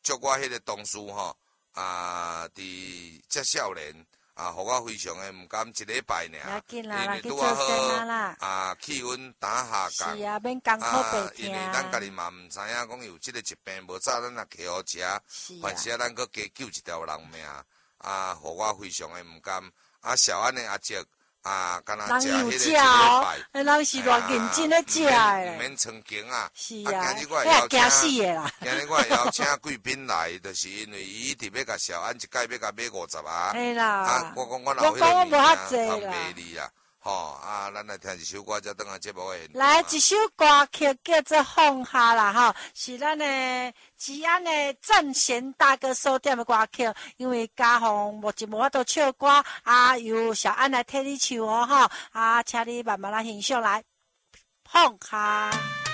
祝我迄个同事吼伫遮少年互我非常的毋甘一礼拜尔，因为拄啊好气温打下降， 是啊，免艰苦白因为咱家己嘛毋知影讲有即个疾病，无早咱也摕好食，凡时咱搁加救一条人命，互我非常的毋甘。小安的阿叔敢若食迄个一礼拜， 人是偌认真咧食诶， 毋免曾经啊。 是啊， 今日我会惊死诶啦！ 今日我会邀请贵宾来，就是因为伊直要甲小安一届要甲买50啊。 嘿啦， 我讲我若有迄个无遐济啦， 卖你啦。吼咱来听一首歌，才等下节目诶。 来一首歌曲叫做《放下》啦，吼，是咱诶吉安诶正贤大哥所点诶歌曲。因为嘉宏目前无法度唱歌，由小安来替你唱哦，吼，请你慢慢来欣赏来放下。